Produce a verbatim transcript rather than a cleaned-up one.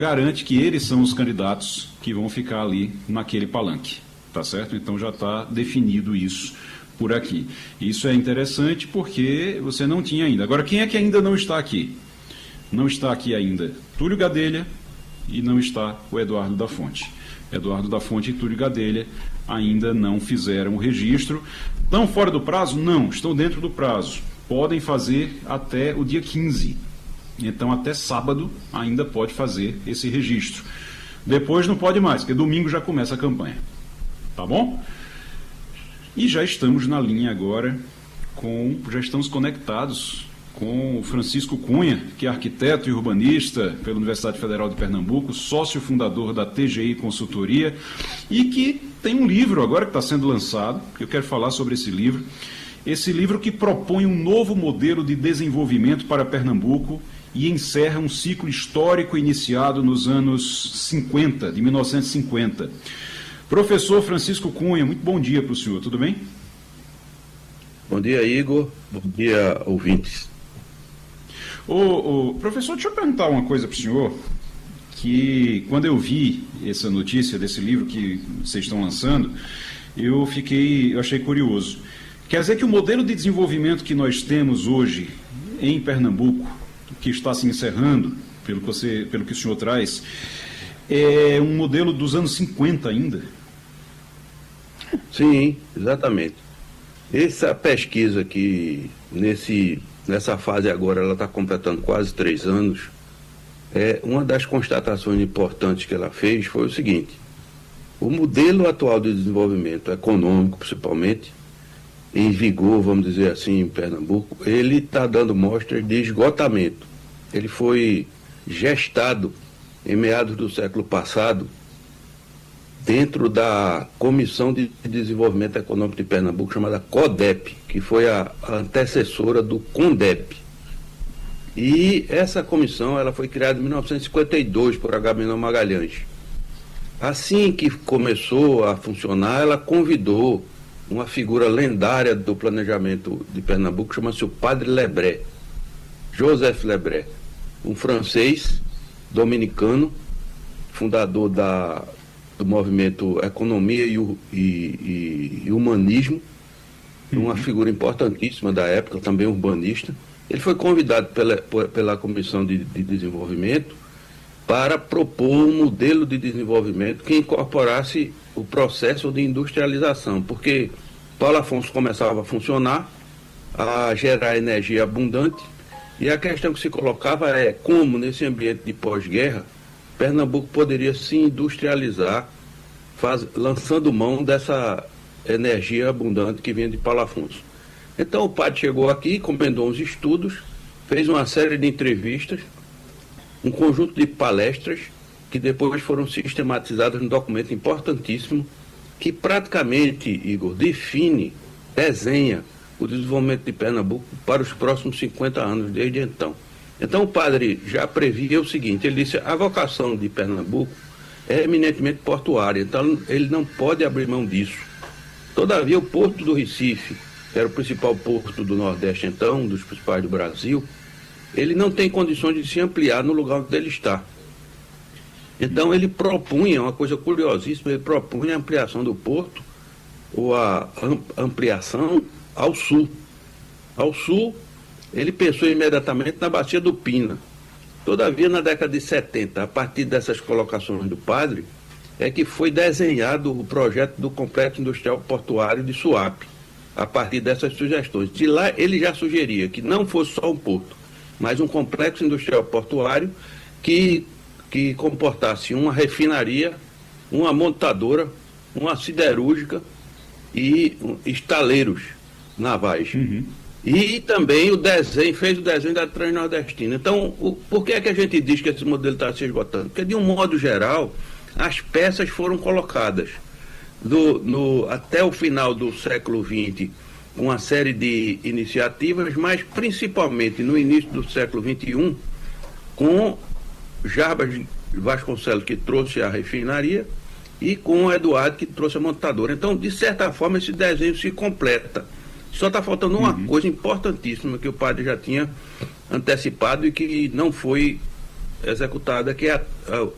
garante que eles são os candidatos que vão ficar ali naquele palanque, tá certo? Então já está definido isso por aqui. Isso é interessante porque você não tinha ainda. Agora, quem é que ainda não está aqui? Não está aqui ainda Túlio Gadelha e não está o Eduardo da Fonte. Eduardo da Fonte e Túlio Gadelha ainda não fizeram o registro. Estão fora do prazo? Não, estão dentro do prazo. Podem fazer até o dia quinze. Então, até sábado ainda pode fazer esse registro. Depois não pode mais, porque domingo já começa a campanha. Tá bom? E já estamos na linha agora com, já estamos conectados com o Francisco Cunha, que é arquiteto e urbanista pela Universidade Federal de Pernambuco, sócio fundador da T G I Consultoria e que tem um livro agora que está sendo lançado, que eu quero falar sobre esse livro. Esse livro que propõe um novo modelo de desenvolvimento para Pernambuco e encerra um ciclo histórico iniciado nos anos cinquenta, de mil novecentos e cinquenta. Professor Francisco Cunha, muito bom dia para o senhor, tudo bem? Bom dia, Igor. Bom dia, ouvintes. Ô, ô, professor, deixa eu perguntar uma coisa para o senhor, que quando eu vi essa notícia desse livro que vocês estão lançando, eu fiquei, eu achei curioso. Quer dizer que o modelo de desenvolvimento que nós temos hoje em Pernambuco, que está se encerrando, pelo que, você, pelo que o senhor traz, é um modelo dos anos cinquenta ainda? Sim, exatamente. Essa pesquisa que nesse, nessa fase agora ela está completando quase três anos, é, uma das constatações importantes que ela fez foi o seguinte: o modelo atual de desenvolvimento econômico, principalmente, em vigor, vamos dizer assim, em Pernambuco, ele está dando mostras de esgotamento. Ele foi gestado em meados do século passado dentro da Comissão de Desenvolvimento Econômico de Pernambuco, chamada CODEP, que foi a antecessora do CONDEP. E essa comissão ela foi criada em mil novecentos e cinquenta e dois por Agamenon Magalhães. Assim que começou a funcionar, ela convidou uma figura lendária do planejamento de Pernambuco, chama-se o Padre Lebré, Joseph Lebré, um francês dominicano, fundador da, do movimento Economia e, e, e, e Humanismo, uma figura importantíssima da época, também urbanista. Ele foi convidado pela, pela Comissão de, de Desenvolvimento para propor um modelo de desenvolvimento que incorporasse o processo de industrialização, porque Paulo Afonso começava a funcionar, a gerar energia abundante, e a questão que se colocava é como, nesse ambiente de pós-guerra, Pernambuco poderia se industrializar, faz, lançando mão dessa energia abundante que vinha de Paulo Afonso. Então o padre chegou aqui, encomendou uns estudos, fez uma série de entrevistas, um conjunto de palestras, que depois foram sistematizadas num documento importantíssimo, que praticamente, Igor, define, desenha o desenvolvimento de Pernambuco para os próximos cinquenta anos, desde então. Então o padre já previa o seguinte, ele disse: a vocação de Pernambuco é eminentemente portuária, então ele não pode abrir mão disso. Todavia, o Porto do Recife, que era o principal porto do Nordeste então, um dos principais do Brasil, ele não tem condições de se ampliar no lugar onde ele está. Então ele propunha, uma coisa curiosíssima, ele propunha a ampliação do porto, ou a ampliação ao sul. Ao sul, ele pensou imediatamente na Bacia do Pina. Todavia, na década de setenta, a partir dessas colocações do padre, é que foi desenhado o projeto do Complexo Industrial Portuário de Suape, a partir dessas sugestões. De lá, ele já sugeria que não fosse só um porto, mas um complexo industrial portuário que, que comportasse uma refinaria, uma montadora, uma siderúrgica e estaleiros navais. Uhum. E também o desenho, fez o desenho da Transnordestina. Então, o, por que é que a gente diz que esse modelo está se esgotando? Porque, de um modo geral, as peças foram colocadas do, no, até o final do século vinte, uma série de iniciativas, mas principalmente no início do século vinte e um, com Jarbas Vasconcelos, que trouxe a refinaria, e com o Eduardo, que trouxe a montadora. Então, de certa forma, esse desenho se completa. Só está faltando uma uhum. coisa importantíssima que o padre já tinha antecipado e que não foi executada, que é a, a,